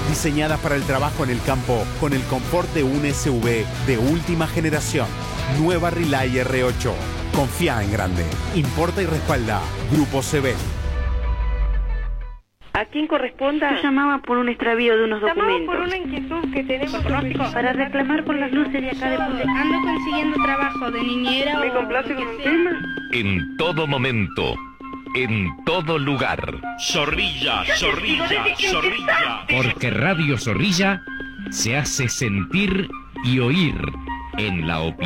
diseñadas para el trabajo en el campo con el confort de un SUV de última generación. Nueva Relay R8. Confía en grande. Importa y respalda. Grupo Sebel. ¿A quién corresponda? Yo llamaba por un extravío de unos documentos. Llamaba por una inquietud que tenemos para reclamar por las luces de acá de Punta. Ando consiguiendo trabajo de niñera. ¿Me complace con un tema? En todo momento, en todo lugar. Zorrilla, Zorrilla, Zorrilla. Porque Radio Zorrilla se hace sentir y oír en la opinión.